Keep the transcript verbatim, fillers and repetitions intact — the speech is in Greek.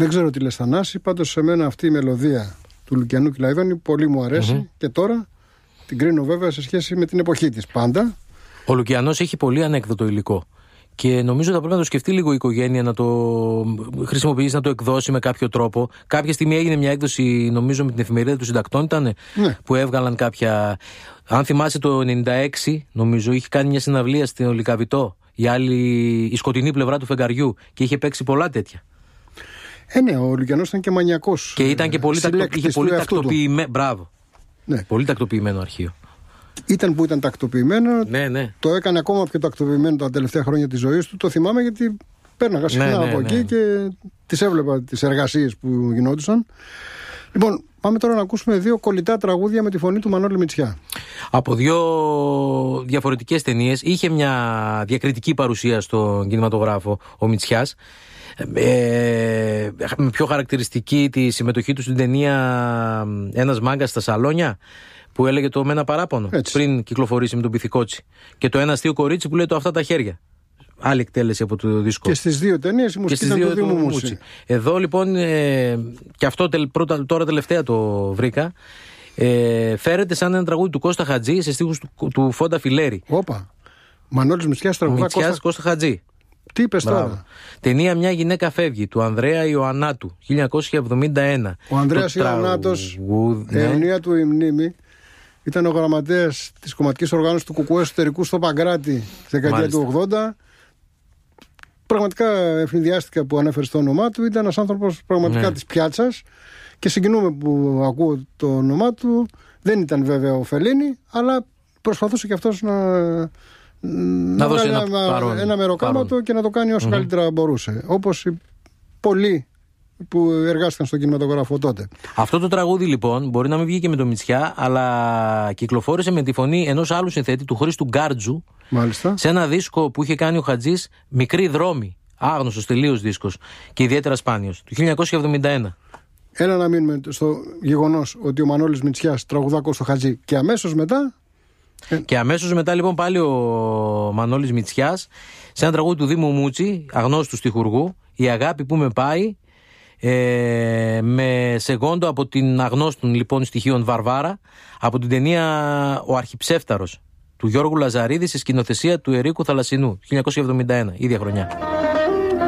Δεν ξέρω τι λες, Θανάση, πάντως σε μένα αυτή η μελωδία του Λουκιανού Κυλαϊδόνη πολύ μου αρέσει mm-hmm. και τώρα την κρίνω βέβαια σε σχέση με την εποχή της πάντα. Ο Λουκιανός έχει πολύ ανέκδοτο υλικό και νομίζω ότι θα πρέπει να το σκεφτεί λίγο η οικογένεια, να το χρησιμοποιήσει, να το εκδώσει με κάποιο τρόπο. Κάποια στιγμή έγινε μια έκδοση, νομίζω με την εφημερίδα του Συντακτών ήταν, ναι. που έβγαλαν κάποια. Αν θυμάσαι το ενενήντα έξι, νομίζω είχε κάνει μια συναυλία στην Λυκαβητό, η άλλη, η σκοτεινή πλευρά του φεγγαριού, και είχε παίξει πολλά τέτοια. Ε, ναι, ο Λουκιανός ήταν και μανιακός. Και ήταν και πολύ, τακτο... είχε πολύ τακτοποιημένο. Μπράβο. Ναι. Πολύ τακτοποιημένο αρχείο. Ήταν που ήταν τακτοποιημένο. Ναι, ναι. Το έκανε ακόμα πιο τακτοποιημένο τα τελευταία χρόνια της ζωής του. Το θυμάμαι γιατί πέρναγα συχνά ναι, ναι, από ναι. εκεί και τις έβλεπα τις εργασίες που γινόντουσαν. Λοιπόν, πάμε τώρα να ακούσουμε δύο κολλητά τραγούδια με τη φωνή του Μανώλη Μητσιά. Από δύο διαφορετικές ταινίες. Είχε μια διακριτική παρουσία στον κινηματογράφο ο Μητσιάς. Ε, με πιο χαρακτηριστική τη συμμετοχή του στην ταινία Ένας μάγκας στα σαλόνια, που έλεγε το «Με ένα παράπονο», έτσι, πριν κυκλοφορήσει με τον Πυθικότσι, και το «Ένα αστείο κορίτσι» που λέει το «Αυτά τα χέρια». Άλλη εκτέλεση από το δίσκο. Και στις δύο ταινίες η μουσική ήταν του Δήμου Μούτσι. Εδώ λοιπόν, ε, και αυτό πρώτα, τώρα τελευταία το βρήκα, ε, φέρεται σαν ένα τραγούδι του Κώστα Χατζή σε στίχους του, του Φόντα Φιλέρη. Όπα. Μανώλης Μητσιάς, τραγουδά Κώστα... Κώστα Χατζή. Τι είπες τώρα? Ταινία «Μια γυναίκα φεύγει» του Ανδρέα Ιωαννάτου, χίλια εννιακόσια εβδομήντα ένα. Ο Ανδρέας Ιωαννάτος, ναι. αιωνία του η μνήμη, ήταν ο γραμματέας της κομματικής οργάνωσης του Κουκουέ εσωτερικού στο Παγκράτη στη δεκαετία του ογδόντα. Πραγματικά ευνηδιάστηκα που ανέφερε το όνομά του. Ήταν ένας άνθρωπος πραγματικά ναι. της πιάτσας και συγκινούμε που ακούω το όνομά του. Δεν ήταν βέβαια ο Φελίνη, αλλά προσπαθούσε και αυτός να, να δώσει ένα, ένα, παρόν, ένα μεροκάματο παρόν. Και να το κάνει όσο mm-hmm. καλύτερα μπορούσε. Όπως οι πολλοί που εργάστηκαν στον κινηματογράφο τότε. Αυτό το τραγούδι λοιπόν μπορεί να μην βγήκε με το Μητσιά, αλλά κυκλοφόρησε με τη φωνή ενός άλλου συνθέτη, του Χρήστου Γκάρτζου. Μάλιστα. Σε ένα δίσκο που είχε κάνει ο Χατζής, «Μικρή δρόμη». Άγνωστος τελείως δίσκος και ιδιαίτερα σπάνιος, του χίλια εννιακόσια εβδομήντα ένα. Ένα να μείνουμε στο γεγονός ότι ο Μανώλης Μητσιάς τραγουδά Κώστα Χατζή και αμέσως μετά. Και αμέσως μετά λοιπόν πάλι ο Μανώλης Μητσιάς σε ένα τραγούδι του Δήμου Μούτσι, αγνώστου στιχουργού, «Η αγάπη που με πάει», ε, με σεγόντο από την αγνώστων λοιπόν στοιχείων Βαρβάρα, από την ταινία «Ο Αρχιψεύταρος» του Γιώργου Λαζαρίδη, σε σκηνοθεσία του Ερίκου Θαλασσινού, χίλια εννιακόσια εβδομήντα ένα, ίδια χρονιά.